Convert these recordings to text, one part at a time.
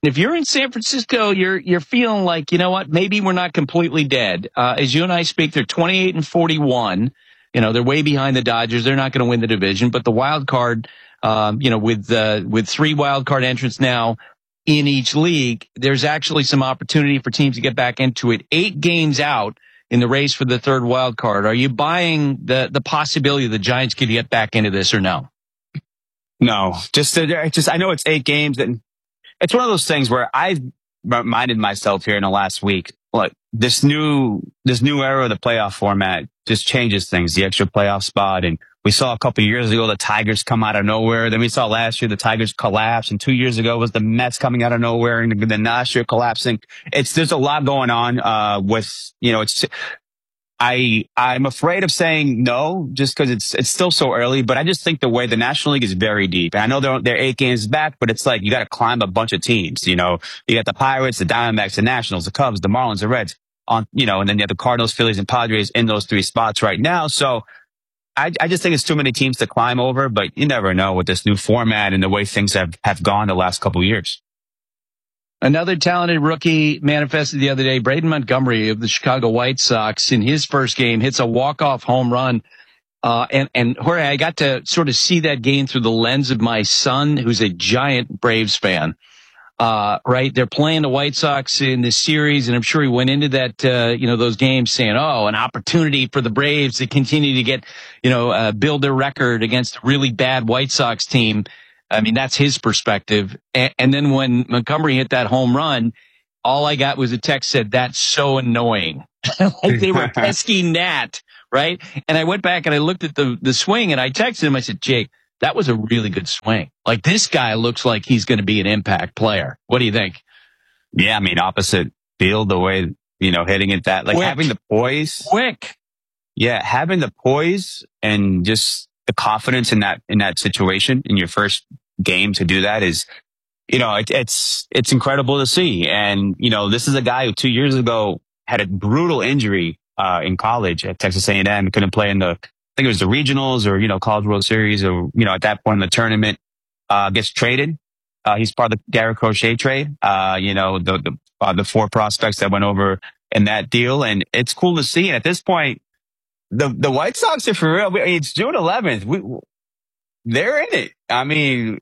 If you're in San Francisco, you're feeling like, you know what, maybe we're not completely dead. As you and I speak, they're 28-41. You know, they're way behind the Dodgers. They're not going to win the division, but the wild card, with 3 wild card entrants now in each league, there's actually some opportunity for teams to get back into it. 8 games out in the race for the 3rd wild card. Are you buying the possibility the Giants could get back into this or no? No, I know it's 8 games, and it's one of those things where I've reminded myself here in the last week, look, this new era of the playoff format just changes things, the extra playoff spot. And we saw a couple of years ago, the Tigers come out of nowhere. Then we saw last year, the Tigers collapse. And 2 years ago was the Mets coming out of nowhere and then last year collapsing. There's a lot going on, I'm afraid of saying no, just because it's still so early. But I just think the way the National League is very deep. And I know they're 8 games back, but it's like you got to climb a bunch of teams. You know, you got the Pirates, the Diamondbacks, the Nationals, the Cubs, the Marlins, the Reds and then you have the Cardinals, Phillies, and Padres in those 3 spots right now. So I just think it's too many teams to climb over. But you never know with this new format and the way things have gone the last couple of years. Another talented rookie manifested the other day, Braden Montgomery of the Chicago White Sox, in his first game, hits a walk-off home run. And Jorge, I got to sort of see that game through the lens of my son, who's a giant Braves fan. Right? They're playing the White Sox in this series, and I'm sure he went into that, those games saying, an opportunity for the Braves to continue to get, build their record against a really bad White Sox team. I mean, that's his perspective. And then when Montgomery hit that home run, all I got was a text said, "That's so annoying." Like they were pesky Nat, right? And I went back and I looked at the swing and I texted him. I said, "Jake, that was a really good swing. Like this guy looks like he's going to be an impact player." What do you think? Yeah, I mean, opposite field, the way, hitting it like quick. Having the poise. Quick. Yeah, having the poise and just the confidence in that situation in your first game to do that is, it's incredible to see. And, this is a guy who 2 years ago had a brutal injury, in college at Texas A&M, couldn't play in I think it was the regionals or, College World Series or, at that point in the tournament, gets traded. He's part of the Garrett Crochet trade, the 4 prospects that went over in that deal. And it's cool to see. And at this point, the White Sox are for real. It's June 11th. They're in it. I mean,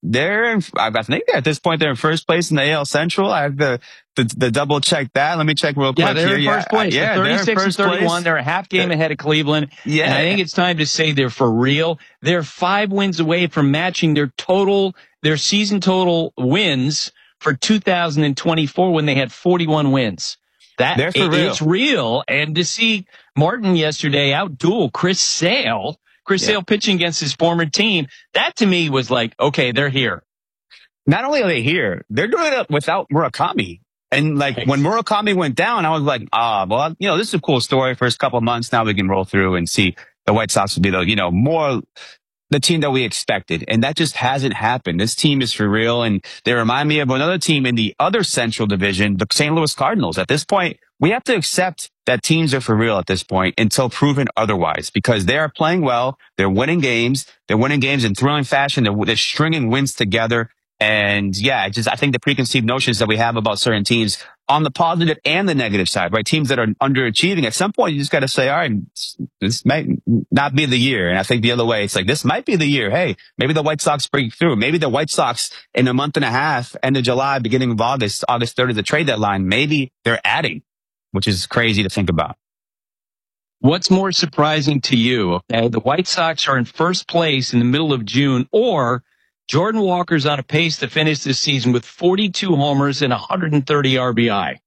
I think at this point they're in first place in the AL Central. I have the double check that. Let me check real quick. Yeah, they're here. in first place. Yeah, they're 36-31. They're a half game ahead of Cleveland. Yeah. And I think it's time to say they're for real. They're 5 wins away from matching their season total wins for 2024 when they had 41 wins. It's real. And to see Martin yesterday outduel Chris Sale pitching against his former team, that to me was like, okay, they're here. Not only are they here, they're doing it without Murakami. And when Murakami went down, I was like, this is a cool story. First couple of months, now we can roll through and see the White Sox will be more the team that we expected. And that just hasn't happened. This team is for real. And they remind me of another team in the other Central Division, the St. Louis Cardinals. At this point, we have to accept that teams are for real at this point until proven otherwise, because they are playing well. They're winning games. They're winning games in thrilling fashion. They're stringing wins together. And I think the preconceived notions that we have about certain teams on the positive and the negative side, right? Teams that are underachieving, at some point you just got to say, all right, this might not be the year. And I think the other way, it's like, this might be the year. Hey, maybe the White Sox break through. Maybe the White Sox in a month and a half, end of July, beginning of August 3rd is the trade deadline. Maybe they're adding, which is crazy to think about. What's more surprising to you? Okay, the White Sox are in first place in the middle of June, or Jordan Walker's on a pace to finish this season with 42 homers and 130 RBI.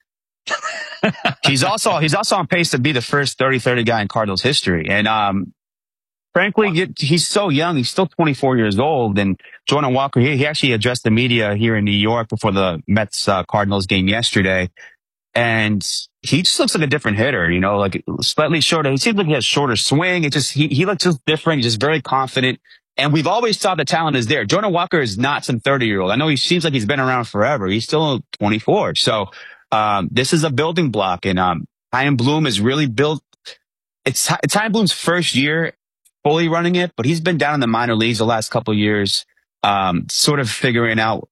He's also on pace to be the first 30-30 guy in Cardinals history. And frankly, he's so young. He's still 24 years old. And Jordan Walker, he actually addressed the media here in New York before the Mets Cardinals game yesterday. And he just looks like a different hitter, like slightly shorter. He seems like he has shorter swing. He looks just different. He's just very confident. And we've always thought the talent is there. Jordan Walker is not some 30-year-old. I know he seems like he's been around forever. He's still 24. So, this is a building block, and, Chaim Bloom is really built. It's Chaim Bloom's first year fully running it, but he's been down in the minor leagues the last couple of years, sort of figuring out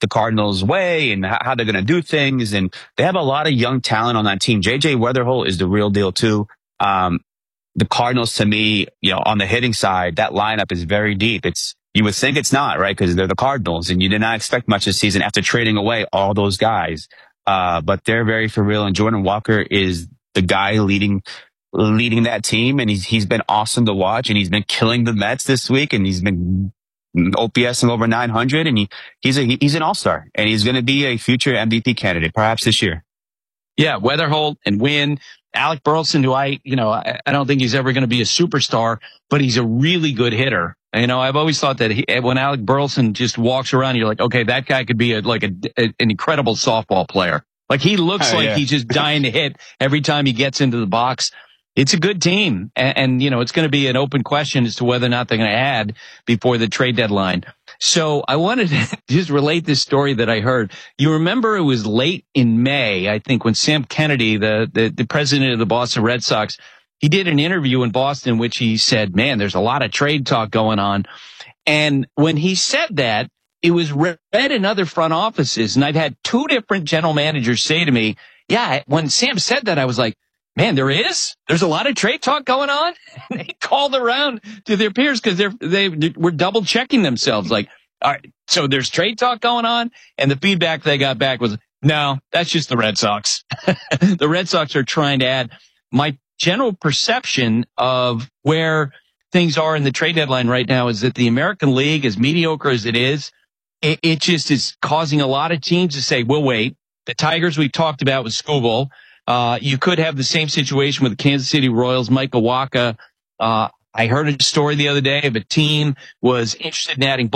the Cardinals' way and how they're going to do things. And they have a lot of young talent on that team. JJ Weatherholt is the real deal too. The Cardinals, to me, on the hitting side, that lineup is very deep. You would think it's not, right? Because they're the Cardinals, and you did not expect much this season after trading away all those guys. But they're very for real, and Jordan Walker is the guy leading that team, and he's been awesome to watch, and he's been killing the Mets this week, and he's been OPSing over 900, and he's an all-star, and he's going to be a future MVP candidate, perhaps this year. Yeah, Weatherholt and Wynn. Alec Burleson, who I don't think he's ever going to be a superstar, but he's a really good hitter. I've always thought that when Alec Burleson just walks around, you're like, okay, that guy could be an incredible softball player. Like he looks he's just dying to hit every time he gets into the box. It's a good team. And it's going to be an open question as to whether or not they're going to add before the trade deadline. So I wanted to just relate this story that I heard. You remember it was late in May, I think, when Sam Kennedy, the president of the Boston Red Sox, he did an interview in Boston, which he said, man, there's a lot of trade talk going on. And when he said that, it was read in other front offices. And I've had two different general managers say to me, yeah, when Sam said that, I was like, man, there's a lot of trade talk going on. And they called around to their peers because they were double checking themselves. Like, all right, so there's trade talk going on. And the feedback they got back was, no, that's just the Red Sox. The Red Sox are trying to add. My general perception of where things are in the trade deadline right now is that the American League, as mediocre as it is, it just is causing a lot of teams to say, we'll wait. The Tigers we talked about with Skubal. You could have the same situation with the Kansas City Royals, Mike Kawaka. I heard a story the other day of a team was interested in adding